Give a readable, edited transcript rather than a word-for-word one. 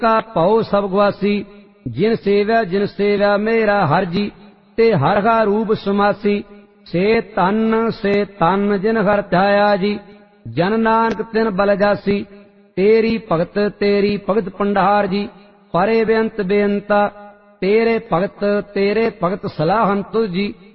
का भौ सब गवासी। जिन सेव्या मेरा हर जी, ते हर का रूप समासी। से तन जिन हर ध्याया जी, जन नानक तिन बल जासी। तेरी भगत पंडार जी, परे बेअंत बेअंता। तेरे भगत सलाहन तुझ जी।